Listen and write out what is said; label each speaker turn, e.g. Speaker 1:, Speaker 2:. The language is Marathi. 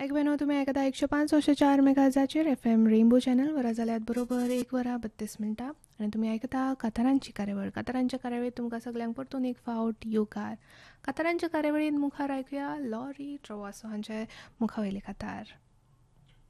Speaker 1: बहिनो तुम्ही ऐकता 105.4 मेगाहर्ट्झाचेर FM रेनबो चॅनलवर जाल्यात बरोबर 1:32 आणि तुम्ही ऐकता कातारांची कार्यावळ. कातारांच्या कार्यावळीत तुमकां सगळ्यांक परतून एक फावट येवकार. कातारांच्या कार्यावळीत मुखार ऐकूया लॉरी ट्रॉवासो हांचे मुखावेले कातार.